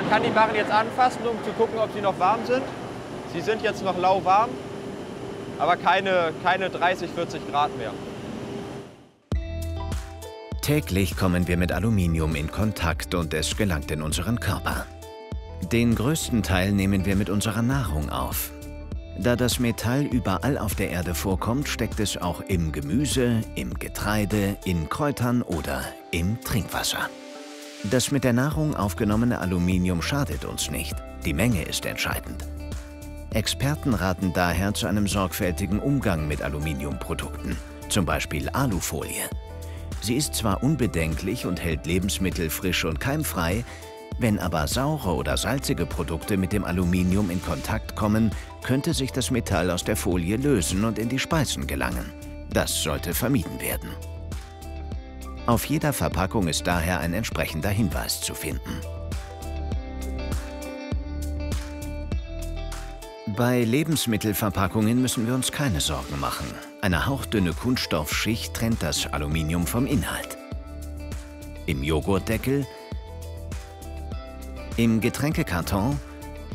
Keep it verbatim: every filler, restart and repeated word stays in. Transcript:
Man kann die Barren jetzt anfassen, um zu gucken, ob sie noch warm sind. Sie sind jetzt noch lauwarm, aber keine, keine dreißig, vierzig Grad mehr. Täglich kommen wir mit Aluminium in Kontakt und es gelangt in unseren Körper. Den größten Teil nehmen wir mit unserer Nahrung auf. Da das Metall überall auf der Erde vorkommt, steckt es auch im Gemüse, im Getreide, in Kräutern oder im Trinkwasser. Das mit der Nahrung aufgenommene Aluminium schadet uns nicht. Die Menge ist entscheidend. Experten raten daher zu einem sorgfältigen Umgang mit Aluminiumprodukten, zum Beispiel Alufolie. Sie ist zwar unbedenklich und hält Lebensmittel frisch und keimfrei, wenn aber saure oder salzige Produkte mit dem Aluminium in Kontakt kommen, könnte sich das Metall aus der Folie lösen und in die Speisen gelangen. Das sollte vermieden werden. Auf jeder Verpackung ist daher ein entsprechender Hinweis zu finden. Bei Lebensmittelverpackungen müssen wir uns keine Sorgen machen. Eine hauchdünne Kunststoffschicht trennt das Aluminium vom Inhalt. Im Joghurtdeckel, im Getränkekarton